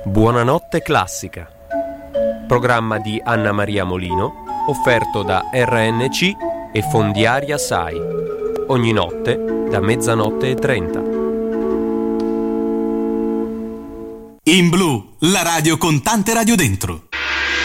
Buonanotte classica. Programma di Anna Maria Molino, offerto da RNC e Fondiaria SAI. Ogni notte da 00:30. In Blu, la radio con tante radio dentro.